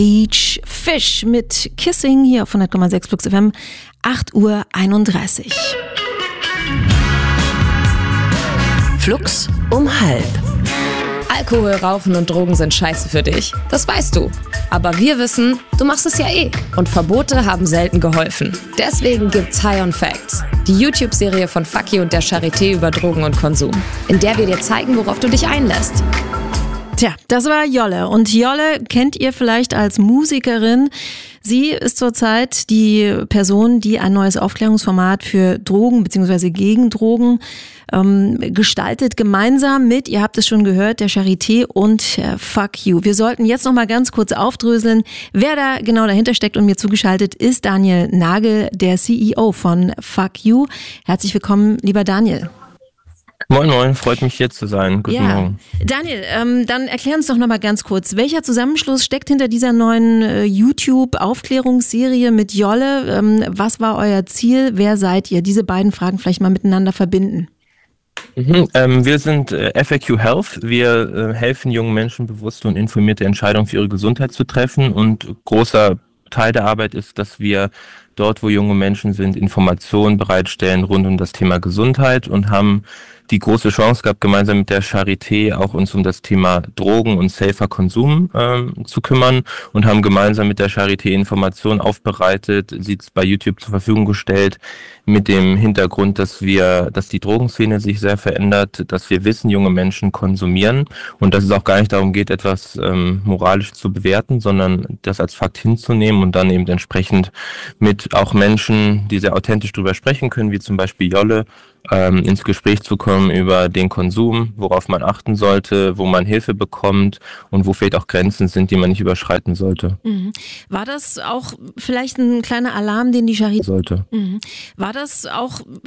Beach Fish mit Kissing hier auf 100,6 Flux FM, 8:31 Uhr. Flux um 12:30. Alkohol, Rauchen und Drogen sind scheiße für dich. Das weißt du. Aber wir wissen, du machst es ja eh. Und Verbote haben selten geholfen. Deswegen gibt's High on Facts. Die YouTube-Serie von Fuck You und der Charité über Drogen und Konsum. In der wir dir zeigen, worauf du dich einlässt. Tja, das war Jolle. Und Jolle kennt ihr vielleicht als Musikerin. Sie ist zurzeit die Person, die ein neues Aufklärungsformat für Drogen bzw. gegen Drogen gestaltet, gemeinsam mit, ihr habt es schon gehört, der Charité und Fuck You. Wir sollten jetzt noch mal ganz kurz aufdröseln, wer da genau dahinter steckt, und mir zugeschaltet ist Daniel Nagel, der CEO von Fuck You. Herzlich willkommen, lieber Daniel. Moin Moin, freut mich hier zu sein. Guten Morgen. Daniel, dann erklär uns doch noch mal ganz kurz, welcher Zusammenschluss steckt hinter dieser neuen YouTube-Aufklärungsserie mit Jolle? Was war euer Ziel? Wer seid ihr? Diese beiden Fragen vielleicht mal miteinander verbinden. Wir sind FAQ Health. Wir helfen jungen Menschen, bewusste und informierte Entscheidungen für ihre Gesundheit zu treffen. Und großer Teil der Arbeit ist, dass wir dort, wo junge Menschen sind, Informationen bereitstellen rund um das Thema Gesundheit, und haben die große Chance gehabt, gemeinsam mit der Charité auch uns um das Thema Drogen und safer Konsum zu kümmern, und haben gemeinsam mit der Charité Informationen aufbereitet, sie bei YouTube zur Verfügung gestellt, mit dem Hintergrund, dass die Drogenszene sich sehr verändert, dass wir wissen, junge Menschen konsumieren, und dass es auch gar nicht darum geht, etwas moralisch zu bewerten, sondern das als Fakt hinzunehmen und dann eben entsprechend mit auch Menschen, die sehr authentisch darüber sprechen können, wie zum Beispiel Jolle, ins Gespräch zu kommen über den Konsum, worauf man achten sollte, wo man Hilfe bekommt und wo vielleicht auch Grenzen sind, die man nicht überschreiten sollte. War das auch vielleicht ein kleiner Alarm, den die Charité sollte? War das auch